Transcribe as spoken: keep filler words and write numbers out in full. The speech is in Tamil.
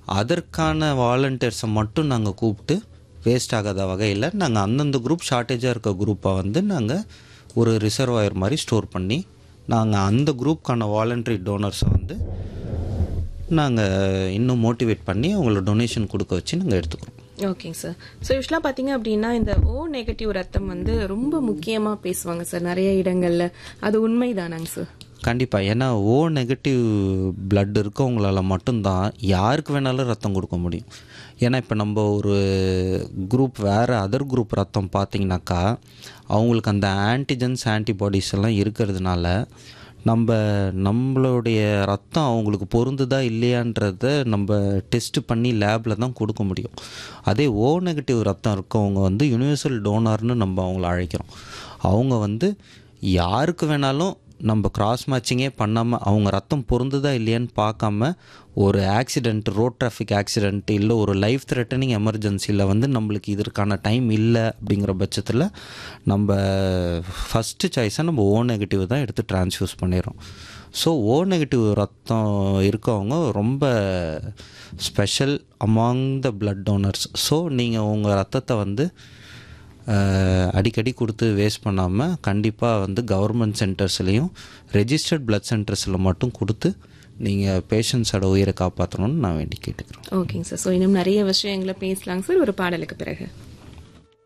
அதற்கான வாலண்டியர்ஸை மட்டும் நாங்கள் கூப்பிட்டு வேஸ்ட் ஆகாத வகையில் நாங்கள் அந்தந்த குரூப் ஷார்ட்டேஜாக இருக்க குரூப்பை வந்து நாங்கள் ஒரு ரிசர்வாயர் மாதிரி ஸ்டோர் பண்ணி நாங்கள் அந்த குரூப்க்கான வாலண்டரி டோனர்ஸை வந்து நாங்கள் இன்னும் மோட்டிவேட் பண்ணி அவங்கள டொனேஷன் கொடுக்க வச்சு நாங்கள் எடுத்துக்கிறோம். ஓகேங்க சார். ஸோ யூஸ்வலாக பார்த்தீங்க அப்படின்னா இந்த ஓ நெகட்டிவ் ரத்தம் வந்து ரொம்ப முக்கியமாக பேசுவாங்க சார் நிறைய இடங்களில். அது உண்மைதானாங்க சார்? கண்டிப்பாக. ஏன்னா ஓ நெகட்டிவ் பிளட் இருக்கவங்களால மட்டும்தான் யாருக்கு வேணாலும் ரத்தம் கொடுக்க முடியும். ஏன்னா இப்போ நம்ம ஒரு குரூப் வேறு அதர் குரூப் ரத்தம் பார்த்திங்கனாக்கா அவங்களுக்கு அந்த ஆன்டிஜென்ஸ் ஆன்டிபாடிஸ் எல்லாம் இருக்கிறதுனால நம்ம நம்மளுடைய ரத்தம் அவங்களுக்கு பொருந்துதா இல்லையான்றத நம்ம டெஸ்ட் பண்ணி லேபில் தான் கொடுக்க முடியும். அதே ஓ நெகட்டிவ் ரத்தம் இருக்கவங்க வந்து யூனிவர்சல் டோனார்னு நம்ம அவங்கள அழைக்கிறோம். அவங்க வந்து யாருக்கு வேணாலும் நம்ம கிராஸ் மேட்சிங்கே பண்ணாமல் அவங்க ரத்தம் பொருந்துதா இல்லையான்னு பார்க்காம ஒரு ஆக்சிடெண்ட், ரோட் டிராஃபிக் ஆக்சிடெண்ட் இல்லை ஒரு லைஃப் த்ரெட்டனிங் எமர்ஜென்சியில் வந்து நம்மளுக்கு இதற்கான டைம் இல்லை அப்படிங்கிற பட்சத்தில் நம்ம ஃபஸ்ட்டு சாய்ஸாக நம்ம ஓ நெகட்டிவ் தான் எடுத்து ட்ரான்ஸ்ஃபியூஸ் பண்ணிடுறோம். ஸோ ஓ நெகட்டிவ் ரத்தம் இருக்கவங்க ரொம்ப special among the blood donors. So நீங்கள் உங்கள் ரத்தத்தை வந்து அடிக்கடி கொடுத்து வேஸ்ட் பண்ணாமல் கண்டிப்பாக வந்து கவர்மெண்ட் சென்டர்ஸ்லேயும் ரெஜிஸ்டர்ட் பிளட் சென்டர்ஸில் மட்டும் கொடுத்து நீங்கள் பேஷண்ட்ஸோட உயிரை காப்பாற்றணும்னு நான் வேண்டி கேட்டுக்கிறேன். ஓகேங்க சார். ஸோ இன்னும் நிறைய விஷயங்களை பேசலாங்க சார் ஒரு பாடலுக்கு பிறகு.